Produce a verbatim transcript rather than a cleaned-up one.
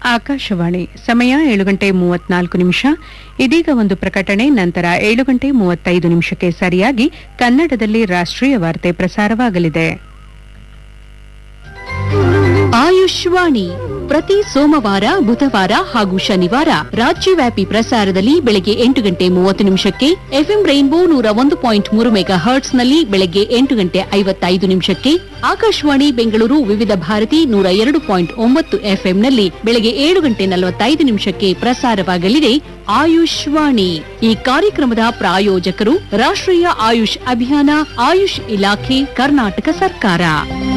ಆಕಾಶವಾಣಿ ಸಮಯ ಏಳು ಗಂಟೆ ಮೂವತ್ನಾಲ್ಕು ನಿಮಿಷ. ಇದೀಗ ಒಂದು ಪ್ರಕಟಣೆ, ನಂತರ ಏಳು ಗಂಟೆ ಮೂವತ್ತೈದು ನಿಮಿಷಕ್ಕೆ ಸರಿಯಾಗಿ ಕನ್ನಡದಲ್ಲಿ ರಾಷ್ಟ್ರೀಯ ವಾರ್ತೆ ಪ್ರಸಾರವಾಗಲಿದೆ. ಆಯುಷ್ವಾಣಿ ಪ್ರತಿ ಸೋಮವಾರ, ಬುಧವಾರ ಹಾಗೂ ಶನಿವಾರ ರಾಜ್ಯವ್ಯಾಪಿ ಪ್ರಸಾರದಲ್ಲಿ ಬೆಳಗ್ಗೆ ಎಂಟು ಗಂಟೆ ಮೂವತ್ತು ನಿಮಿಷಕ್ಕೆ, ಎಫ್ಎಂ ರೈನ್ಬೋ ನೂರ ಒಂದು ಪಾಯಿಂಟ್ ಮೂರು ಮೆಗಾ ಹರ್ಟ್ಸ್ನಲ್ಲಿ ಬೆಳಗ್ಗೆ ಎಂಟು ಗಂಟೆ ಐವತ್ತೈದು ನಿಮಿಷಕ್ಕೆ, ಆಕಾಶವಾಣಿ ಬೆಂಗಳೂರು ವಿವಿಧ ಭಾರತಿ ನೂರ ಎರಡು ಪಾಯಿಂಟ್ ಒಂಬತ್ತು ಎಫ್ಎಂನಲ್ಲಿ ಬೆಳಗ್ಗೆ ಏಳು ಗಂಟೆ ನಲವತ್ತೈದು ನಿಮಿಷಕ್ಕೆ ಪ್ರಸಾರವಾಗಲಿದೆ ಆಯುಷ್ವಾಣಿ. ಈ ಕಾರ್ಯಕ್ರಮದ ಪ್ರಾಯೋಜಕರು ರಾಷ್ಟ್ರೀಯ ಆಯುಷ್ ಅಭಿಯಾನ, ಆಯುಷ್ ಇಲಾಖೆ, ಕರ್ನಾಟಕ ಸರ್ಕಾರ.